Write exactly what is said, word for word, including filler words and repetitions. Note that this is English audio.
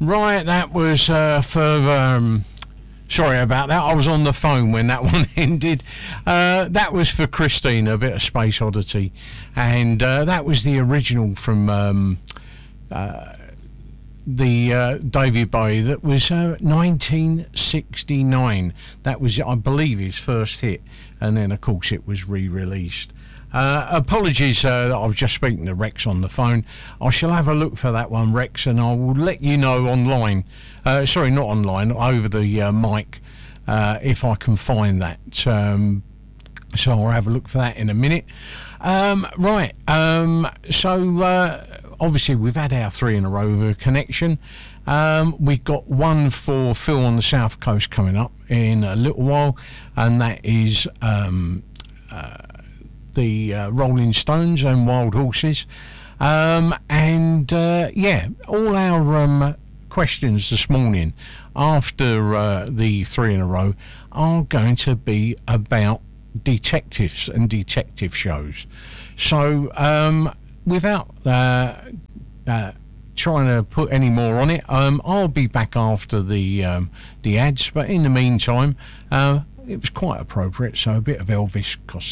Right, that was uh, for... Um, sorry about that, I was on the phone when that one ended. Uh, that was for Christine, a bit of Space Oddity. And uh, that was the original from um, uh, the uh, David Bowie. That was uh, nineteen sixty-nine. That was, I believe, his first hit. And then, of course, it was re-released. Uh, apologies uh, that I was just speaking to Rex on the phone. I shall have a look for that one, Rex, and I will let you know online. Uh, sorry, not online, over the uh, mic, uh, if I can find that. Um, so I'll have a look for that in a minute. Um, right, um, so uh, obviously we've had our three in a row of a connection. Um, we've got one for Phil on the South Coast coming up in a little while, and that is... Um, uh, the uh, Rolling Stones and Wild Horses, um, and uh, yeah, all our um, questions this morning after uh, the three in a row are going to be about detectives and detective shows. So um, without uh, uh, trying to put any more on it, um, I'll be back after the um, the ads, but in the meantime uh, it was quite appropriate, so a bit of Elvis Costello.